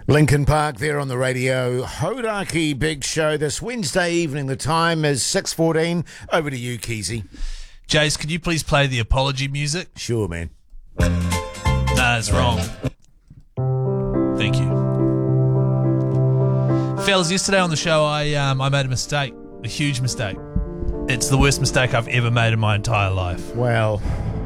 Lincoln Park there on the radio. Hodaki Big Show this Wednesday evening. The time is 6:14. Over to you, Keezy. Jace, could you please play the apology music? Sure, man. No, it's wrong. Thank you. Fellas, yesterday on the show I made a mistake. A huge mistake. It's the worst mistake I've ever made in my entire life. Well,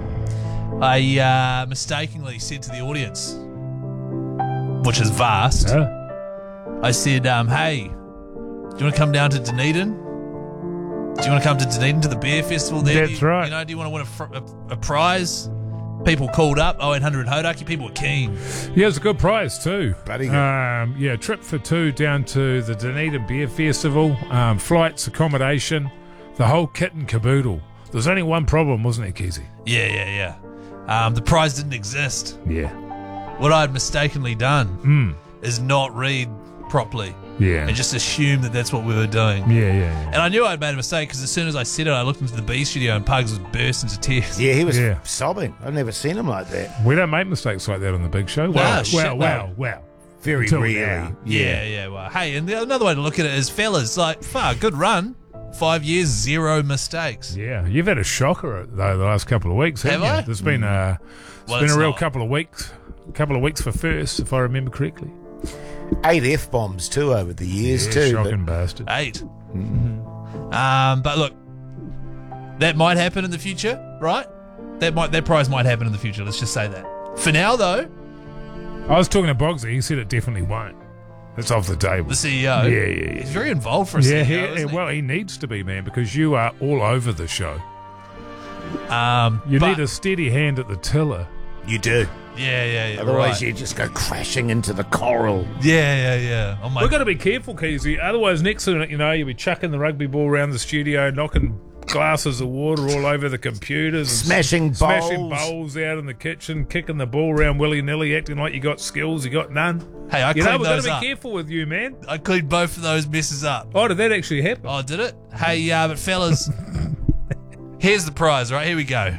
I mistakenly said to the audience, which is vast, I said, hey, do you want to come down to Dunedin? Do you want to come to Dunedin to the beer festival there? That's right. You know, do you want to win a prize? People called up, 0800 Hodaki, people were keen. Yeah, it's a good prize too. Bloody good. Yeah, trip for two down to the Dunedin Beer Festival, flights, accommodation, the whole kit and caboodle. There's only one problem, wasn't it, Keezy? Yeah. The prize didn't exist. Yeah. What I'd mistakenly done is not read properly Yeah. and just assume that that's what we were doing. Yeah. And I knew I'd made a mistake because as soon as I said it, I looked into the B studio and Pugs was burst into tears. yeah, he was Yeah. sobbing. I've never seen him like that. We don't make mistakes like that on the big show. Wow, shit, Wow. Very Until really. now. Yeah. Well, hey, and another way to look at it is, fellas, like, good run. 5 years, 0 mistakes. Yeah, you've had a shocker though the last couple of weeks, haven't Have you? I? There's been a Well, been it's a real not. couple of weeks for first, if I remember correctly. 8 F-bombs too over the years Yeah, too. shocking bastard. 8. But look, that might happen in the future, right? That prize might happen in the future. Let's just say that. For now, though, I was talking to Bogsy. He said it definitely won't. It's off the table. the CEO, Yeah. he's very involved for a Yeah, CEO. isn't he? well, he needs to be, man, because you are all over the show. You but- need a steady hand at the tiller. You do. Yeah. Otherwise, right. you just go crashing into the coral. Yeah. Oh my We've got to be careful, Keezy. Otherwise, next minute, you'll be chucking the rugby ball around the studio, knocking glasses of water all over the computers, and Smashing smashing bowls. bowls out in the kitchen, kicking the ball around willy-nilly, acting like you got skills, you got none. Hey, I We've cleaned got those to be up. careful with you, man. I cleaned both of those messes up. Oh, did that actually happen? Oh, did it? Hey, but fellas, here's the prize, right? Here we go.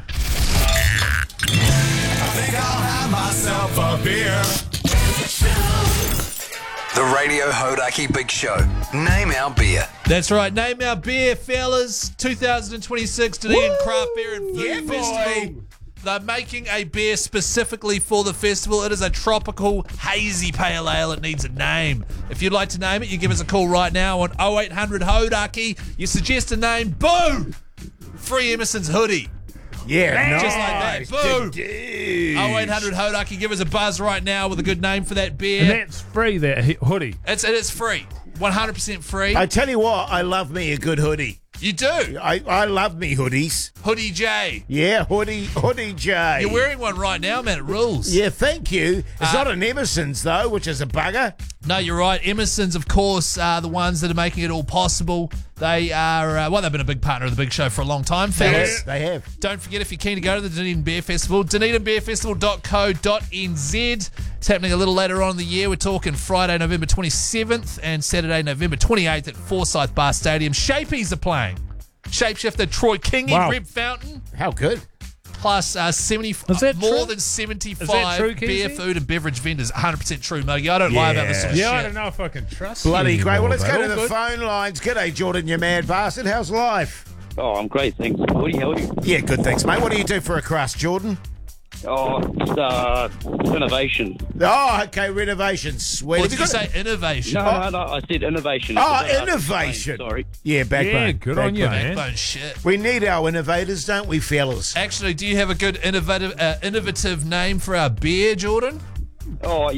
I think I'll have myself a beer. The Radio Hodaki Big Show. Name our beer. That's right. Name our beer, fellas. 2026 Dunedin Craft Beer and Food Yeah, boy. Festival. They're making a beer specifically for the festival. It is a tropical, hazy pale ale. It needs a name. If you'd like to name it, you give us a call right now on 0800 Hodaki. You suggest a name. Boom! Free Emerson's hoodie. Yeah, Just like that. Boom. 0800 Hodaki. Give us a buzz right now with a good name for that beer. And that's free, that hoodie. It's free. 100% free. I tell you what, I love me a good hoodie. You do. I love me hoodies. Hoodie J. Yeah, hoodie J. You're wearing one right now, man. It rules. Yeah, thank you. It's not an Emerson's though, which is a bugger. No, you're right. Emerson's, of course, are the ones that are making it all possible. They are, they've been a big partner of the Big Show for a long time, fellas. They have. Don't forget, if you're keen to go to the Dunedin Beer Festival, dunedinbeerfestival.co.nz. It's happening a little later on in the year. We're talking Friday, November 27th and Saturday, November 28th at Forsyth Bar Stadium. Shapies are playing. Shapeshifter Troy Kingy, Wow. Rip Fountain, How good. plus that more true? than Is 75 that true, beer, Keezy? food and beverage vendors. 100% true, Mogi. I don't lie about this sort of Yeah, I shit. don't know if I can trust Bloody you great. Well, anymore, let's go but to the all good. phone lines. G'day, Jordan, you mad bastard. How's life? Oh, I'm great, thanks. Woody, how are you? Yeah, good, thanks, mate. What do you do for a crust, Jordan? Oh, just renovation. Oh, okay, renovation. Sweet. Or Have did you you got say innovation? No, I said innovation. Oh, It's, innovation. Sorry. Yeah, backbone. Yeah, good on you, Backbone. man. Backbone shit. We need our innovators, don't we, fellas? Actually, do you have a good innovative name for our beer, Jordan? Oh,